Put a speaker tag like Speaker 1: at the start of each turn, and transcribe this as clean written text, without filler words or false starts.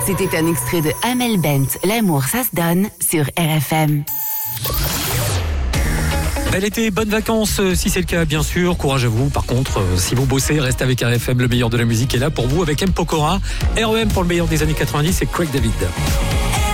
Speaker 1: C'était un extrait de Amel Bent, L'amour ça se donne, sur RFM.
Speaker 2: Bel été, bonnes vacances, si c'est le cas, bien sûr. Courage à vous. Par contre, si vous bossez, restez avec RFM. Le meilleur de la musique est là pour vous avec M. Pokora. REM pour le meilleur des années 90 et Craig David.